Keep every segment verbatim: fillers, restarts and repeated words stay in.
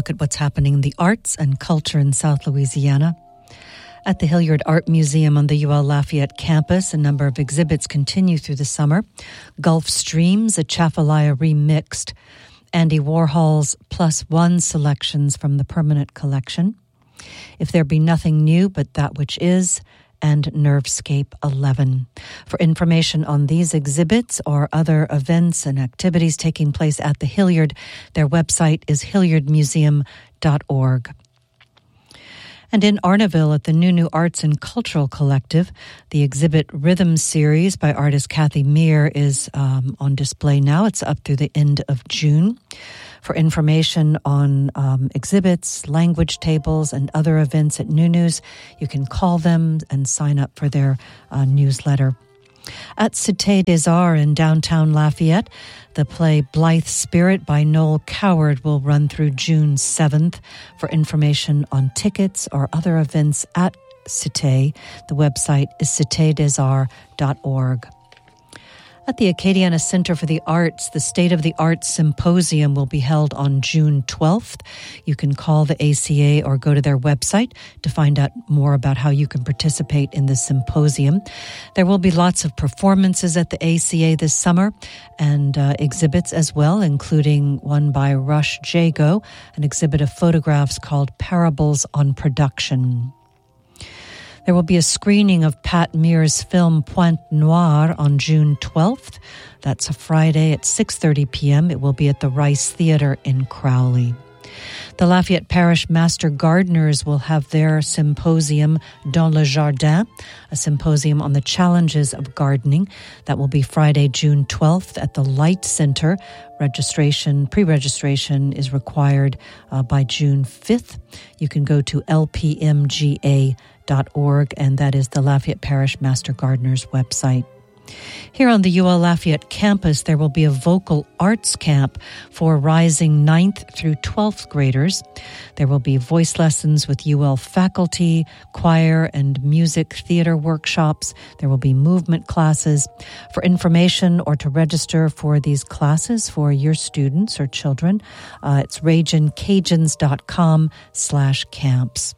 look at what's happening in the arts and culture in South Louisiana. At the Hilliard Art Museum on the U L Lafayette campus, a number of exhibits continue through the summer. Gulf Streams, a Chafalaya remixed, Andy Warhol's Plus One selections from the permanent collection, If There Be Nothing New But That Which Is, and Nervescape eleven. For information on these exhibits or other events and activities taking place at the Hilliard, their website is hilliard museum dot org. And in Arnaville at the Nunu Arts and Cultural Collective, the exhibit Rhythm Series by artist Kathy Meir is um, on display now. It's up through the end of June. For information on um, exhibits, language tables, and other events at Nunu's, you can call them and sign up for their uh, newsletter. At Cité des Arts in downtown Lafayette, the play Blythe Spirit by Noel Coward will run through June seventh. For information on tickets or other events at Cité, the website is cité des arts dot org. At the Acadiana Center for the Arts, the State of the Arts Symposium will be held on June twelfth. You can call the A C A or go to their website to find out more about how you can participate in the symposium. There will be lots of performances at the A C A this summer and uh, exhibits as well, including one by Rush Jago, an exhibit of photographs called Parables on Production. There will be a screening of Pat Meir's film Pointe Noire on June twelfth. That's a Friday at six thirty p.m. It will be at the Rice Theatre in Crowley. The Lafayette Parish Master Gardeners will have their symposium Dans le Jardin, a symposium on the challenges of gardening. That will be Friday, June twelfth at the Light Center. Registration, pre-registration is required uh, by June fifth. You can go to L P M G A dot org, and that is the Lafayette Parish Master Gardeners website. Here on the U L Lafayette campus, there will be a vocal arts camp for rising ninth through twelfth graders. There will be voice lessons with U L faculty, choir and music theater workshops. There will be movement classes. For information or to register for these classes for your students or children, uh, it's ragin cajuns dot com slash camps.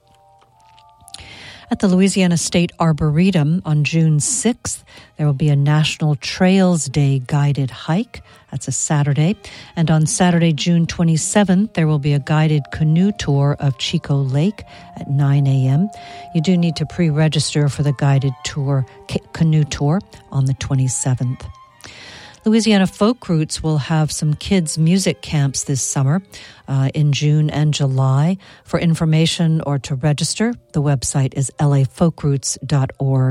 At the Louisiana State Arboretum on June sixth, there will be a National Trails Day guided hike. That's a Saturday. And on Saturday, June twenty-seventh, there will be a guided canoe tour of Chico Lake at nine a.m. You do need to pre-register for the guided tour, ca- canoe tour on the twenty-seventh. Louisiana Folk Roots will have some kids' music camps this summer uh, in June and July. For information or to register, the website is L A folk roots dot org.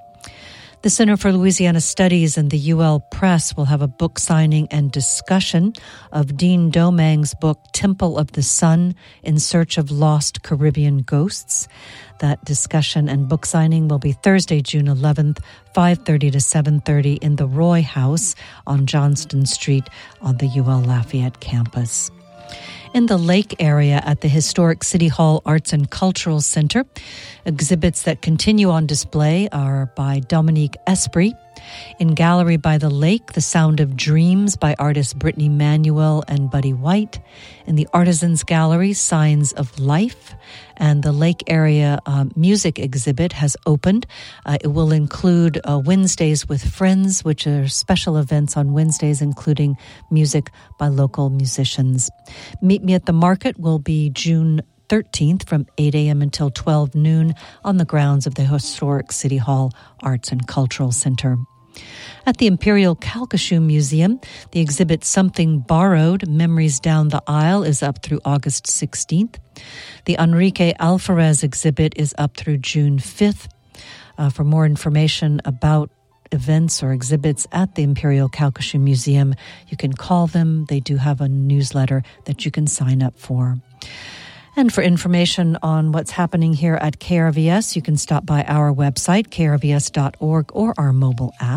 The Center for Louisiana Studies and the U L Press will have a book signing and discussion of Dean Domang's book, Temple of the Sun, In Search of Lost Caribbean Ghosts. That discussion and book signing will be Thursday, June eleventh, five thirty to seven thirty in the Roy House on Johnston Street on the U L Lafayette campus. In the Lake area at the historic City Hall Arts and Cultural Center, exhibits that continue on display are by Dominique Esprit. In Gallery by the Lake, The Sound of Dreams by artists Brittany Manuel and Buddy White. In the Artisans Gallery, Signs of Life. And the Lake Area uh, Music Exhibit has opened. Uh, it will include uh, Wednesdays with Friends, which are special events on Wednesdays, including music by local musicians. Meet Me at the Market will be June thirteenth from eight a.m. until twelve noon on the grounds of the historic City Hall Arts and Cultural Center. At the Imperial Calcasieu Museum, the exhibit Something Borrowed, Memories Down the Aisle is up through August sixteenth. The Enrique Alvarez exhibit is up through June fifth. Uh, for more information about events or exhibits at the Imperial Calcasieu Museum, you can call them. They do have a newsletter that you can sign up for. And for information on what's happening here at K R V S, you can stop by our website, K R V S dot org, or our mobile app.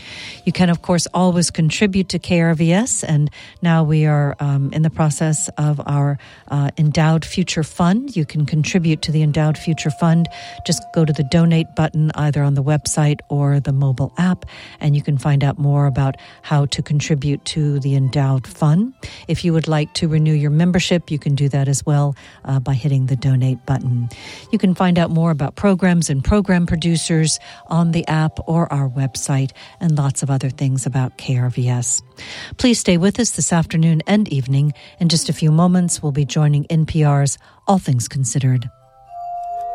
You can, of course, always contribute to K R V S, and now we are um, in the process of our uh, Endowed Future Fund. You can contribute to the Endowed Future Fund. Just go to the donate button either on the website or the mobile app, and you can find out more about how to contribute to the Endowed Fund. If you would like to renew your membership, you can do that as well uh, by hitting the donate button. You can find out more about programs and program producers on the app or our website, and lots of other things about K R V S. Please stay with us this afternoon and evening. In just a few moments, we'll be joining N P R's All Things Considered.